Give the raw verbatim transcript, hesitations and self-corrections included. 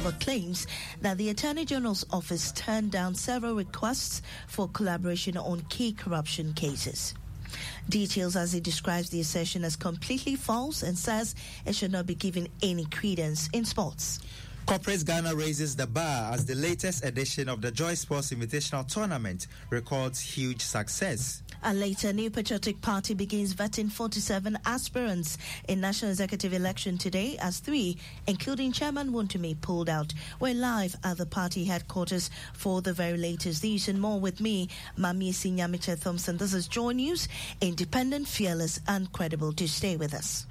over claims that the Attorney General's office turned down several requests for collaboration on key corruption cases. Details as he describes the assertion as completely false and says it should not be given any credence. In sports, Corporate Ghana raises the bar as the latest edition of the Joy Sports Invitational Tournament records huge success. And later, New Patriotic Party begins vetting forty-seven aspirants in national executive election today as three, including Chairman Wontumi, pulled out. We're live at the party headquarters for the very latest. These and more with me, Mami Sinyamiche Thompson. This is Joy News, independent, fearless and credible. To stay with us.